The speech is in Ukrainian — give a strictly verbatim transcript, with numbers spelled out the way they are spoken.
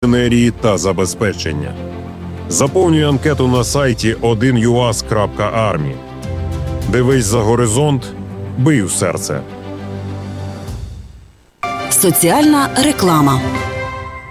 енергії та забезпечення. Заповнюй анкету на сайті один ю ас крапка армі. Дивись за горизонт, бий у серце. Соціальна реклама.